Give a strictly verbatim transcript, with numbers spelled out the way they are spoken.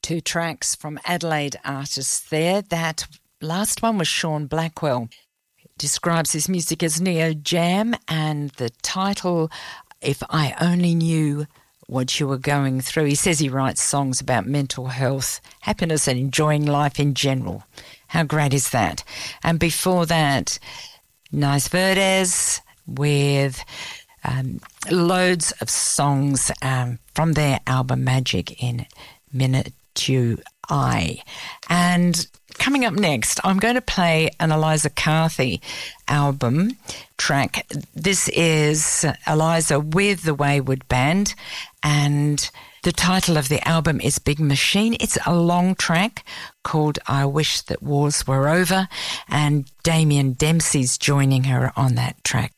Two tracks from Adelaide artists there. That last one was Sean Blackwell. Describes his music as neo jam, and the title, If I Only Knew What You Were Going Through. He says he writes songs about mental health, happiness and enjoying life in general. How great is that? And before that, Nice Verdes with um, loads of songs um, from their album Magic in Minute to I. And coming up next, I'm going to play an Eliza Carthy album track. This is Eliza with the Wayward Band, and the title of the album is Big Machine. It's a long track called I Wish That Wars Were Over, and Damien Dempsey's joining her on that track.